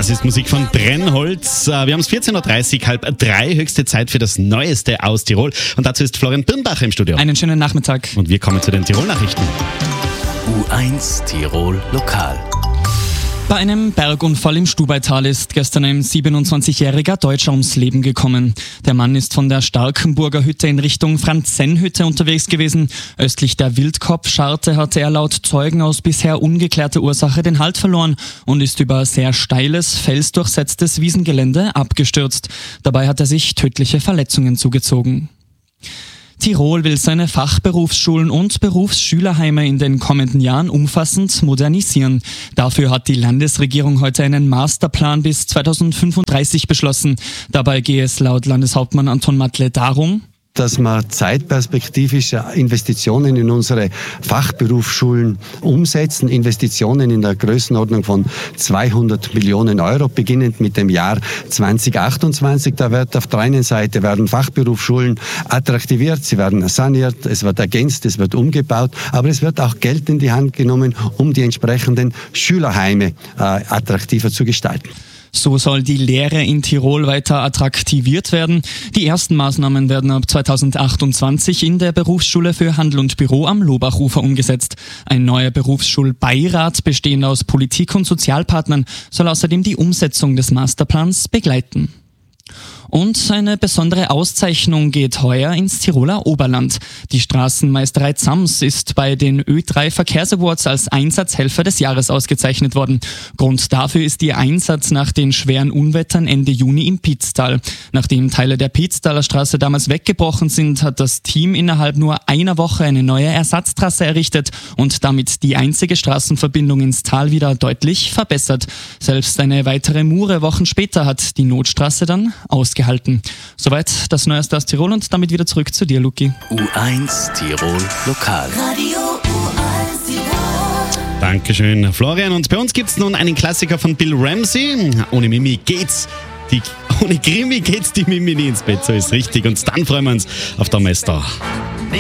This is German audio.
Das ist Musik von Brennholz. Wir haben es 14.30 Uhr, 14:30, höchste Zeit für das Neueste aus Tirol. Und dazu ist Florian Birnbacher im Studio. Einen schönen Nachmittag. Und wir kommen zu den Tirol-Nachrichten. U1 Tirol Lokal. Bei einem Bergunfall im Stubaital ist gestern ein 27-jähriger Deutscher ums Leben gekommen. Der Mann ist von der Starkenburger Hütte in Richtung Franzenhütte unterwegs gewesen. Östlich der Wildkopfscharte hatte er laut Zeugen aus bisher ungeklärter Ursache den Halt verloren und ist über sehr steiles, felsdurchsetztes Wiesengelände abgestürzt. Dabei hat er sich tödliche Verletzungen zugezogen. Tirol will seine Fachberufsschulen und Berufsschülerheime in den kommenden Jahren umfassend modernisieren. Dafür hat die Landesregierung heute einen Masterplan bis 2035 beschlossen. Dabei gehe es laut Landeshauptmann Anton Matle darum, dass wir zeitperspektivische Investitionen in unsere Fachberufsschulen umsetzen, Investitionen in der Größenordnung von 200 Millionen Euro, beginnend mit dem Jahr 2028. Da wird auf der einen Seite werden Fachberufsschulen attraktiviert, sie werden saniert, es wird ergänzt, es wird umgebaut, aber es wird auch Geld in die Hand genommen, um die entsprechenden Schülerheime attraktiver zu gestalten. So soll die Lehre in Tirol weiter attraktiviert werden. Die ersten Maßnahmen werden ab 2028 in der Berufsschule für Handel und Büro am Lobachufer umgesetzt. Ein neuer Berufsschulbeirat, bestehend aus Politik- und Sozialpartnern, soll außerdem die Umsetzung des Masterplans begleiten. Und eine besondere Auszeichnung geht heuer ins Tiroler Oberland. Die Straßenmeisterei Zams ist bei den Ö3 Verkehrsawards als Einsatzhelfer des Jahres ausgezeichnet worden. Grund dafür ist ihr Einsatz nach den schweren Unwettern Ende Juni im Pitztal. Nachdem Teile der Pitztaler Straße damals weggebrochen sind, hat das Team innerhalb nur einer Woche eine neue Ersatztrasse errichtet und damit die einzige Straßenverbindung ins Tal wieder deutlich verbessert. Selbst eine weitere Mure Wochen später hat die Notstraße dann ausgehalten. Soweit das Neueste aus Tirol und damit wieder zurück zu dir, Luki. U1 Tirol Lokal. Radio U1 Tirol. Dankeschön, Florian. Und bei uns gibt es nun einen Klassiker von Bill Ramsey. Ohne Krimi geht's die Mimi nie ins Bett, so ist richtig. Und dann freuen wir uns auf der Mester.